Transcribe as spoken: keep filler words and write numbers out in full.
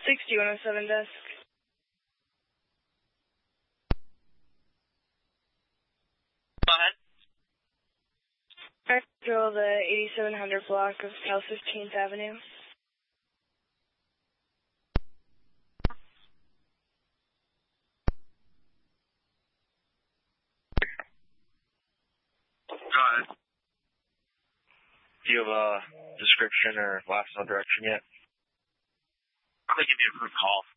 sixty one oh seven desk. Go ahead. I control the eighty-seven hundred block of South fifteenth Avenue. Go ahead. Do you have a description or last known direction yet? Probably give you a quick call.